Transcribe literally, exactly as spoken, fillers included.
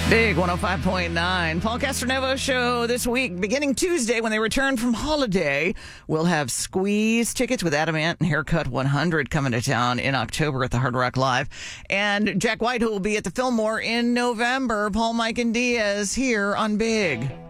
Big one oh five point nine. Paul Castronovo show this week, beginning Tuesday when they return from holiday. We'll have Squeeze tickets with Adamant and Haircut one hundred coming to town in October at the Hard Rock Live. And Jack White, who will be at the Fillmore in November. Paul, Mike, and Diaz here on Big.